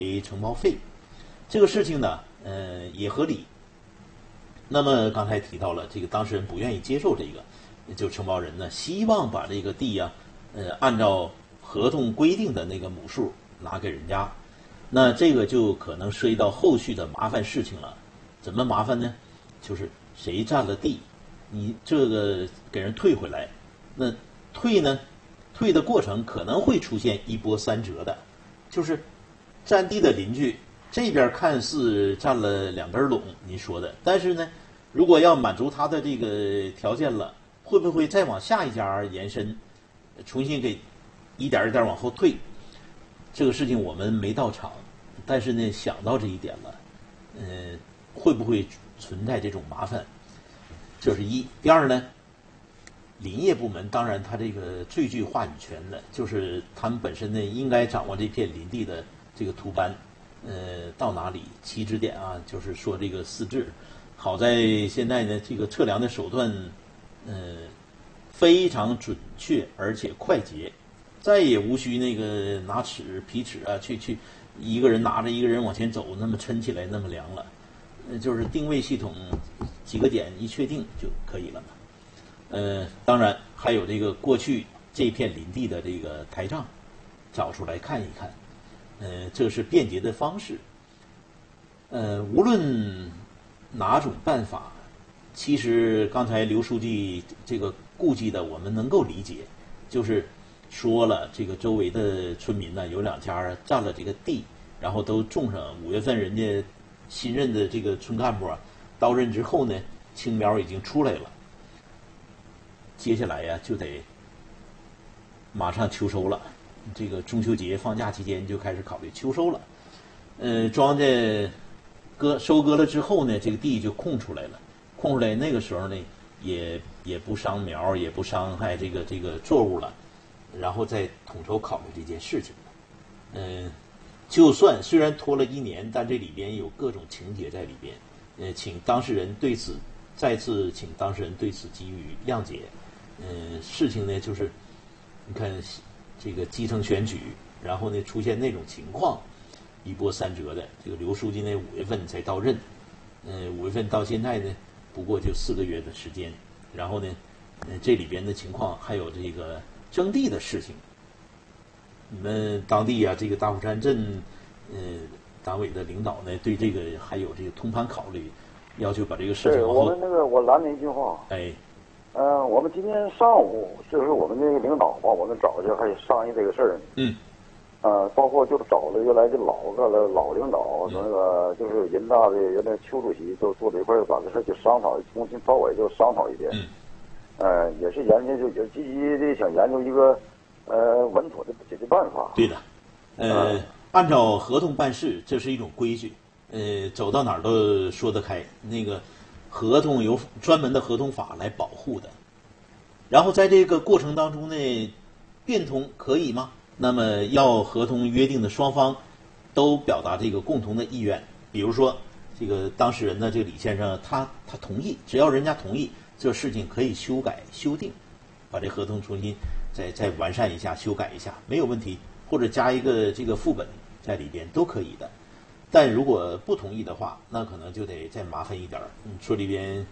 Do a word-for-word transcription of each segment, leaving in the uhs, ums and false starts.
承包费。这个事情呢，呃，也合理。那么刚才提到了，这个当事人不愿意接受这个，就承包人呢希望把这个地呀、啊，呃，按照合同规定的那个亩数拿给人家，那这个就可能涉及到后续的麻烦事情了。怎么麻烦呢？就是谁占了地，你这个给人退回来，那退呢，退的过程可能会出现一波三折的，就是占地的邻居这边看似占了两根垄，您说的，但是呢，如果要满足他的这个条件了，会不会再往下一家延伸，重新给一点一点往后退？这个事情我们没到场，但是呢，想到这一点了，呃，会不会存在这种麻烦？这是一。第二呢，林业部门当然他这个最具话语权的，就是他们本身呢应该掌握这片林地的这个图班，呃，到哪里起止点啊，就是说这个四至。好在现在呢，这个测量的手段，呃，非常准确而且快捷，再也无需那个拿尺皮尺啊去去一个人拿着一个人往前走，那么抻起来那么量了。呃，就是定位系统几个点一确定就可以了嘛。呃，当然还有这个过去这片林地的这个台账，找出来看一看，呃，这是便捷的方式。呃，无论哪种办法，其实刚才刘书记这个顾忌的，我们能够理解，就是说了这个周围的村民呢，有两家占了这个地，然后都种上。五月份人家新任的这个村干部啊，到任之后呢，青苗已经出来了。接下来呀，就得马上秋收了，这个中秋节放假期间就开始考虑秋收了。呃，庄稼割收割了之后呢，这个地就空出来了，空出来那个时候呢，也也不伤苗，也不伤害这个这个作物了，然后再统筹考虑这件事情。嗯、呃，就算虽然拖了一年，但这里边有各种情节在里边。呃，请当事人对此再次请当事人对此给予谅解。嗯、呃，事情呢就是，你看这个基层选举，然后呢出现那种情况，一波三折的。这个刘书记呢五月份才到任，嗯、呃，五月份到现在呢不过就四个月的时间，然后呢，呃，这里边的情况还有这个征地的事情。你们当地啊，这个大虎山镇，呃，党委的领导呢，对这个还有这个通盘考虑，要求把这个事情对往后。 我们那个，我拦您一句话。 哎。 嗯、呃，我们今天上午就是我们那个领导吧，我们找去还商议这个事儿。 嗯。 呃，包括就是找了原来的老个了老领导， 嗯、 那个就是人大的原来邱主席都坐在一块儿，把这事去商讨，重新稍微就商讨一遍。 嗯。 呃，也是研究，就也积极的想研究一个呃稳妥的解决办法。 对的。呃，嗯、按照合同办事，这是一种规矩。呃，走到哪儿都说得开。那个合同有专门的合同法来保护的。然后在这个过程当中呢，变通可以吗？那么要合同约定的双方都表达这个共同的意愿。比如说这个当事人呢，这个李先生他他同意，只要人家同意，这事情可以修改修订，把这合同重新再再完善一下，修改一下没有问题，或者加一个这个副本在里边都可以的。但如果不同意的话，那可能就得再麻烦一点。嗯，说里边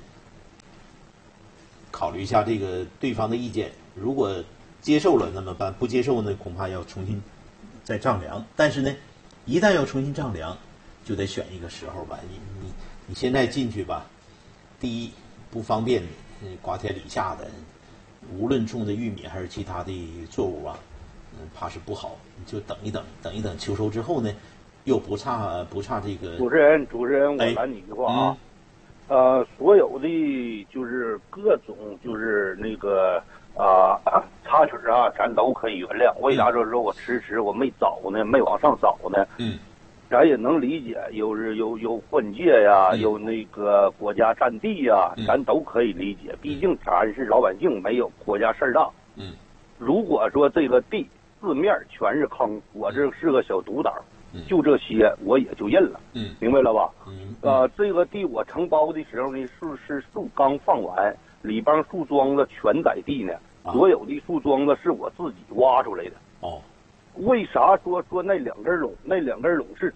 考虑一下这个对方的意见，如果接受了那么办，不接受呢恐怕要重新再丈量。但是呢，一旦要重新丈量，就得选一个时候吧。你你你现在进去吧，第一不方便，瓜田李下的，无论种的玉米还是其他的作物啊，嗯，怕是不好。你就等一等，等一等秋收之后呢，又不差不差这个。 主持人，主持人，我拦你一句话啊。哎呃，所有的就是各种就是那个啊、呃、插曲啊，咱都可以原谅。为啥说说我迟迟我没找呢，没往上找呢？ 嗯， 咱也能理解，有是有有婚介呀，有那个国家占地呀， 嗯、 咱都可以理解。毕竟咱是老百姓，没有国家事儿大。 嗯， 如果说这个地四面全是坑，我这是个小独岛。就这些，我也就认了。 嗯， 明白了吧？ 嗯， 呃，这个地我承包的时候呢，是是树刚放完，里边树桩子全在地呢， 啊、 所有的树桩子是我自己挖出来的。 哦， 为啥说说那两根垄？那两根垄是